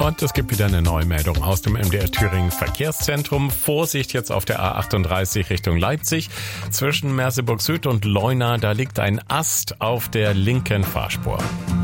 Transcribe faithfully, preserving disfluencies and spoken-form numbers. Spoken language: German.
Und es gibt wieder eine neue Meldung aus dem M D R Thüringen Verkehrszentrum. Vorsicht jetzt auf der A achtunddreißig Richtung Leipzig. Zwischen Merseburg Süd und Leuna, da liegt ein Ast auf der linken Fahrspur.